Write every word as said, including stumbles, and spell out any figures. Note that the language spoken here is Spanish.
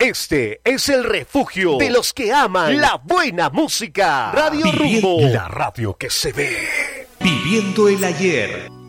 Este es el refugio de los que aman la buena música. Radio Viviendo, Rumbo, la radio que se ve. Viviendo el ayer.